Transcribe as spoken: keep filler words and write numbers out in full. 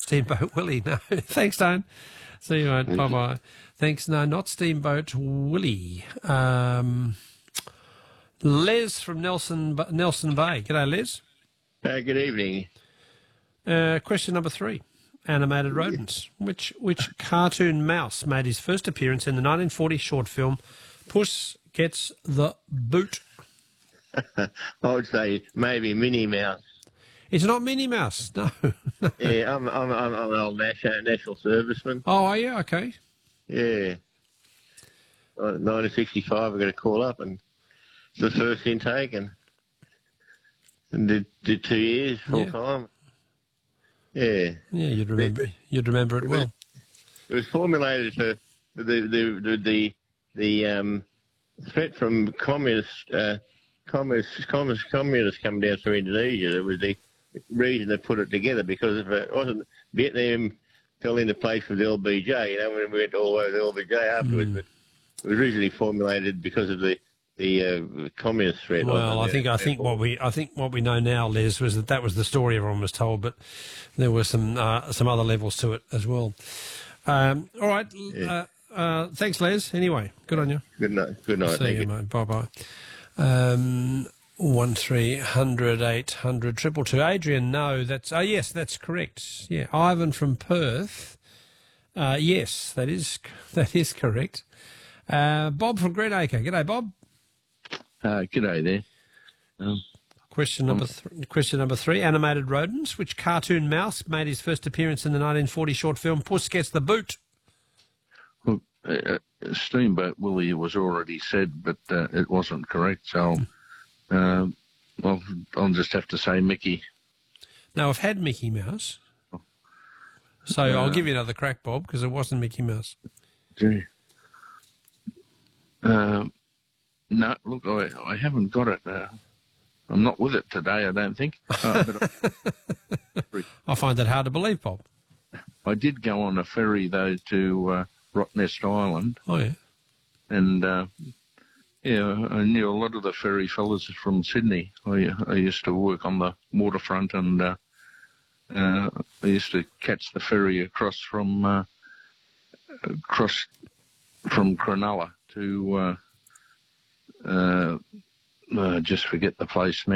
Steamboat Willie. No. Thanks, Don. See you, mate. Thank Bye-bye. you. Thanks. No, not Steamboat Willie. Um, Les from Nelson Nelson Bay. G'day, Les. Uh, good evening. Uh, question number three. Animated rodents. Which which cartoon mouse made his first appearance in the nineteen forty short film Puss Gets the Boot? I would say maybe Minnie Mouse. It's not Minnie Mouse. No. no. Yeah, I'm, I'm, I'm, I'm an old national, national serviceman. Oh, are you? Okay. Yeah. Uh, nineteen sixty-five, I got a call up and the first intake and, and did, did two years full Yeah. time. Yeah. Yeah, you'd remember. You'd remember it well. It was formulated for the the the the, the um, threat from communist uh, communist communist communists coming down through Indonesia. That was the reason they put it together, because if it wasn't, Vietnam fell into place with the L B J. You know, when we went all over the L B J afterwards, Mm. but it was originally formulated because of the the uh, communist threat. Well, I think I think Therefore- what we I think what we know now, Les, was that that was the story everyone was told, but there were some uh, some other levels to it as well. Um, all right, Yeah. uh, uh, thanks, Les. Anyway, good on you. Good night. Good night. See Thank you, you. mate. Bye bye. Um, one three hundred eight hundred triple two. Adrian, no, that's oh yes, that's correct. Yeah, Ivan from Perth. Uh, yes, that is that is correct. Uh, Bob from Greenacre. G'day, Bob. Uh, g'day there. Um, Question number th- question number three. Animated rodents. Which cartoon mouse made his first appearance in the nineteen forty short film Puss Gets the Boot? well, uh, Steamboat Willie was already said, but uh, it wasn't correct, so uh, I'll, I'll just have to say Mickey. Now, I've had Mickey Mouse, so I'll give you another crack, Bob, because it wasn't Mickey Mouse. Gee. Um, no, look, I, I haven't got it. Uh, I'm not with it today, I don't think. Uh, but I, I find that hard to believe, Bob. I did go on a ferry, though, to uh, Rottnest Island, Oh, yeah. and uh, yeah, I knew a lot of the ferry fellas from Sydney. I, I used to work on the waterfront, and uh, uh, I used to catch the ferry across from uh, across from Cronulla to uh, uh, uh, just forget the place now.